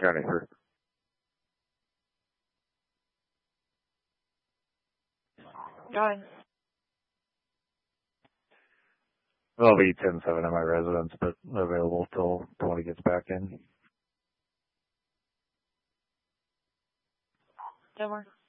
County 3. Go ahead. I'll be 10-7 at my residence, but available till when he gets back in. Don't worry.